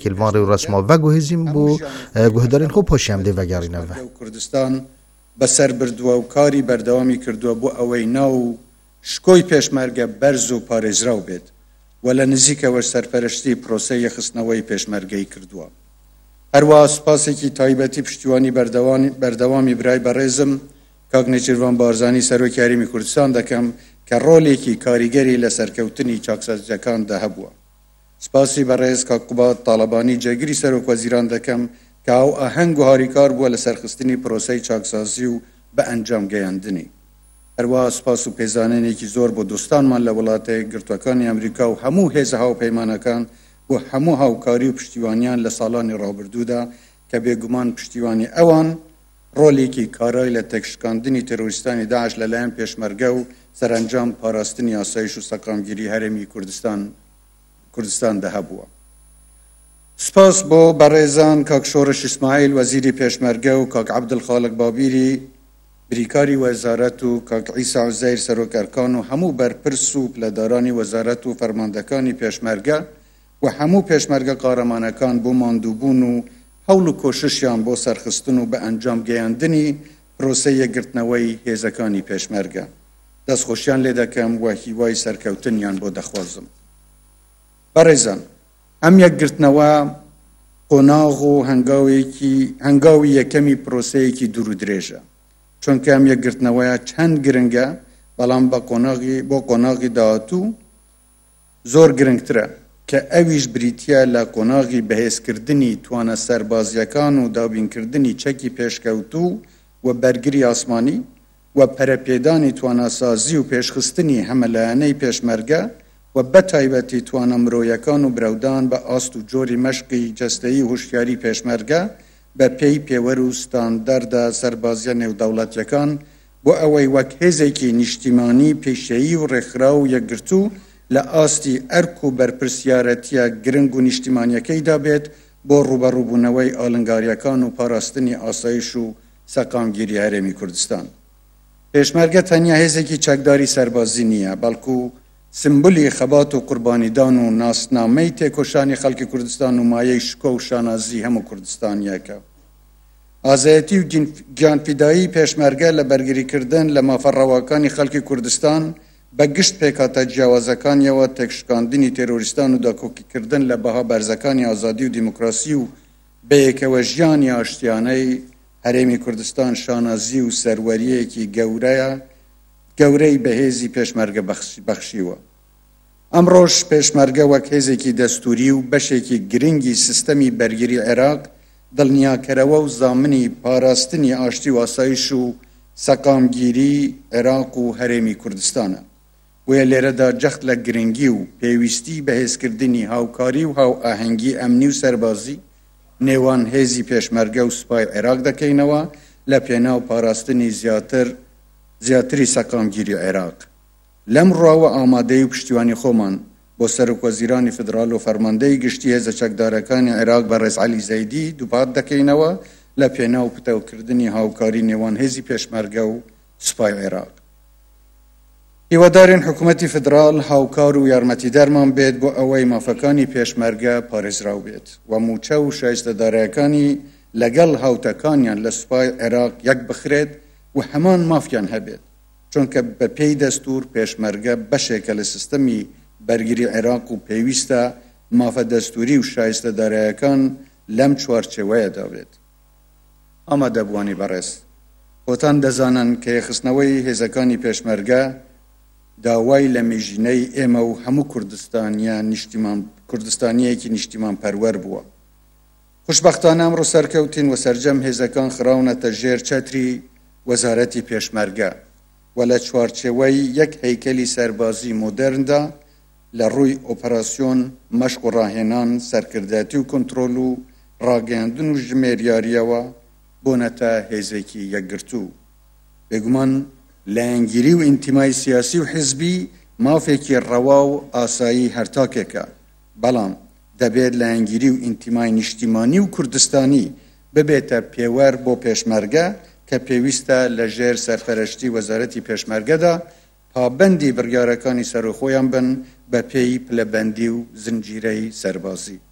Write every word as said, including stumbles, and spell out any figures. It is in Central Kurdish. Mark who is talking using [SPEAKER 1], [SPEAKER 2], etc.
[SPEAKER 1] کلوان رو رسما و گوهزیم بو گوهدارین خوب پوشیم دی وگرینه و
[SPEAKER 2] کردستان بسر بردوا و کاری بردوامی کردوا بو اوی ناو شکوی پیشمرگه برز و پارێزراو بێت و لە نزیکەوە سەرپەرشتی پرۆسەی خستنەوەی پێشمەرگەی کردووە. هەروەها سوپاسێکی تایبەتی پشتیوانی بەردەوامی برای بەڕێزم کاک نێچیروان بارزانی سەرۆکی هەرێمی کوردستان دەکەم کە ڕۆڵێکی کاریگەری لە سەرکەوتنی چاکسازیەکاندا هەبووە. سپاسی بەڕێز کاک قوبات تاڵەبانی جێگیری سەرۆک وەزیران دەکەم کە ئەو ئاهەنگ و هاریکار بووە لە سەرخستنی پرۆسەی چاکسازی و بە ئەنجام گەیاندنی. هەروەها سپاس و پێزانێنێکی زۆر بۆ دۆستانمان لە وڵاتە گرتوەکانی ئەمریکا و هەموو هێزە هاوپەیمانەکان بۆ هەموو هاوکاری و پشتیوانیان لە ساڵانی ڕابردوودا کە بێگومان پشتیوانی ئەوان ڕۆڵێکی کارای لە تێکشکاندنی تێرۆریستانی داعش لەلایەن پێشمەرگە و سەرنجام پاراستنی ئاسایش و سەقامگیری هەرێمی کوردستان کوردستاندا هەبووە. سپاس بۆ بەڕێزان کاک شۆڕش ئیسماعیل وەزیری پێشمەرگە و کاک عەبدولخالق بابیری بریکاری وەزارەت و کاک عیسا عوزەیر سەرۆکەرکان و هەموو بەرپرس و پلەدارانی وەزارەت و فەرماندەکانی پێشمەرگە و هەموو پێشمەرگە قارەمانەکان بۆ ماندووبوون و هەوڵ و کۆششیان بۆ سەرخستن و بە ئەنجام گەیاندنی پرۆسەی یەکگرتنەوەی هێزەکانی پێشمەرگە. دەستخۆشیان لێ دەکەم و هیوای سەرکەوتنیان بۆ دەخوازم. بەڕێزان، ئەم یەکگرتنەوە قۆناغ و هەنگاوی یەکەمی پرۆسەیەکی دوور و درێژە. چونکە ئەم یەکگرتنەوەیە چەند گرنگە بەڵام بۆ قۆناغی داهاتوو زۆر گرنگترە کە ئەویش بریتە لە قۆناغی بەهێزکردنی توانە سەربازیەکان و دابینکردنی چەکی پێشکەوتوو و بەرگری ئاسمانی و پەرەپێدانی توانەسازی و پێشخستنی هەمەلایەنەی پێشمەرگە و بەتایبەتی توانە مرۆیەکان و برەودان بە ئاست و جۆری مەشقی جەستەیی و هوشیاری پێشمەرگە بە پێی پێوەر و ستاندەردە سەربازیە نێودەوڵەتیەکان بۆ ئەوەی وەک هێزێکی نیشتیمانی پێشەیی و ڕێکخرا و یەکگرتوو لە ئاستی ئەرک و بەرپرسیارەتیە گرنگ و نیشتیمانیەکەیدا بێت بۆ ڕوبەڕووبوونەوەی ئالنگاریەکان و پاراستنی ئاسایش و سەقامگیری هەرێمی کوردستان. پێشمەرگە تەنیا هێزێکی چەکداری سەربازی نییە، بەڵکو سمبولی خەبات و قوربانیدان و ناسنامەی تێکۆشانی خەڵکی کوردستان و مایەی شکۆ و شانازی هەموو کوردستانیەکە. ئازایەتی و گیانفیدایی پێشمەرگە لە بەرگریکردن لە مافەڕەواکانی خەڵکی کوردستان بە گشت پێکاتە جیاوازەکانیەوە تێکشکاندنی تێرۆریستان و داکۆکیکردن لە بەها بەرزەکانی ئازادی و دیموکراسی و بەیەکەوە ژیانی ئاشتیانەی هەرێمی کوردستان شانازی و سەروەریەکی گەورەیە گەورەی بەهێزی پێشمەرگە بەخشیوە. ئەمڕۆژ پێشمەرگە وەک هێزێکی دەستوری و بەشێکی گرنگی سیستەمی بەرگری عێراق دڵنیاکەرەوە و زامنی پاراستنی ئاشتی و ئاسایش و سەقامگیری عێراق و هەرێمی کوردستانە. وێ لێرەدا جەخت لە گرنگی و پێویستی بەهێزکردنی هاوکاری و هاو ئاهەنگی ئەمنی و سەربازی نێوان هێزی پێشمەرگە و سوپای عێراق دەکەینەوە لە پێناو پاراستنی زیاتر زیاتری سەقامگیری عێراق. لەم ڕاوە ئامادەی و پشتیوانی خۆمان بۆ سەرۆکوەزیرانی فدرال و فەرماندەی گشتی هێزە چەکدارەکانی عێراق بەڕێز عەلی زەیدی دووپات دەکەینەوە لە پێناو پتەوکردنی هاوکاری نێوان هێزی پێشمەرگە و سوپای عێراق. هیوادارین حکوومەتی فدرال هاوکار و یارمەتیدەرمان بێت بۆ ئەوەی مافەکانی پێشمەرگە پارێزراو بێت و موچە و شایستەدارەکانی لەگەڵ هاوتەکانیان لە سوپای عێراق یەک بخرێت و هەمان مافیان هەبێت، چونکە بە پێی دەستور پێشمەرگە بەشێکە لە سیستەمی بەرگری عێراق و پێویستە مافە دەستوری و شایستەدارەکان لەم چوارچێوەیەدا بێت. ئامادەبوانی بەڕێز، خۆتان دەزانن کە یەخستنەوەی هێزەکانی پێشمەرگە داوای لە مێژینەی ئێمە و هەموو کوردستانیە نیشتیمان کوردستانیەکی نیشتیمان پەروەر بووە. خوشبەختانە ئەمڕۆ سەرکەوتین و سەرجەم هێزەکان خراونەتە ژێر چەتری وەزارەتی پێشمەرگە و لە چوارچێوەی یەک هەیکەلی سەربازی مۆدرندا لە ڕووی ئۆپەراسیۆن مەشق و ڕاهێنان سەرکردایەتی و کۆنتڕۆل و ڕاگەیاندن و ژمێریاریەوە بۆنەتە هێزێکی یەکگرتوو. بێگومان لایەنگیری و ئینتیمای سیاسی و حزبی مافێکی ڕەوا و ئاسایی هەرتاکێکە، بەڵام دەبێت لایەنگیری و ئینتیمای نیشتیمانی و کوردستانی ببێتە پێوەر بۆ پێشمەرگە کە پێویستە لە ژێر سەرپەرشتی وەزارەتی پێشمەرگەدا پابەندی بڕیارەکانی سەرۆخۆیان بن بە پێی پلەبەندی و زنجیرەی سەربازی.